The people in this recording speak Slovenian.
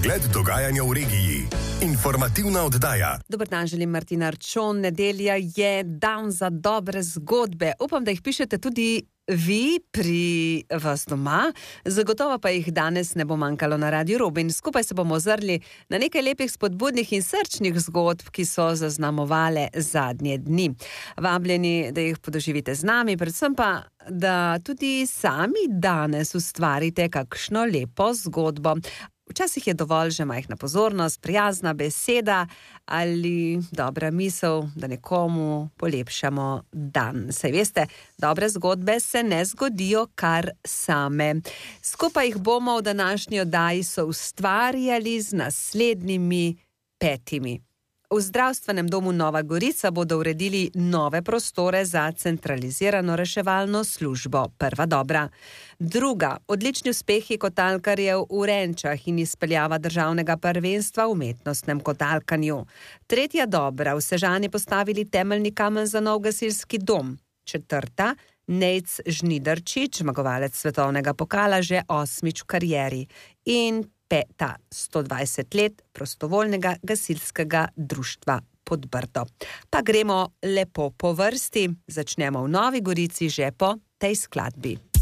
Pregled dogajanja v regiji. Informativna oddaja. Dober dan, želim Martina Arčon. Nedelja je dan za dobre zgodbe. Upam, da jih pišete tudi vi pri vas doma. Zagotovo pa jih danes ne bo manjkalo na Radiu Robin. Skupaj se bomo ozrli na nekaj lepih, spodbudnih in srčnih zgodb, ki so zaznamovale zadnje dni. Vabljeni, da jih podoživite z nami, predvsem pa, da tudi sami danes ustvarite kakšno lepo zgodbo. Včasih je dovolj že majhna pozornost, prijazna beseda ali dobra misel, da nekomu polepšamo dan. Saj veste, dobre zgodbe se ne zgodijo kar same. Skupaj jih bomo v današnji oddaji soustvarjali z naslednjimi 5. V zdravstvenem domu Nova Gorica bodo uredili nove prostore za centralizirano reševalno službo. Prva dobra. Druga, odlični uspehi kotalkarjev v Renčah in izpeljava državnega prvenstva v umetnostnem kotalkanju. Tretja dobra, v Sežani postavili temeljni kamen za nov gasilski dom. Četrta, Nejc Žnidarčič, zmagovalec svetovnega pokala, že 8. v karieri. In 5. 120 let prostovoljnega gasilskega društva Podbrdo. Pa gremo lepo po vrsti. Začnemo v Novi Gorici že po tej skladbi.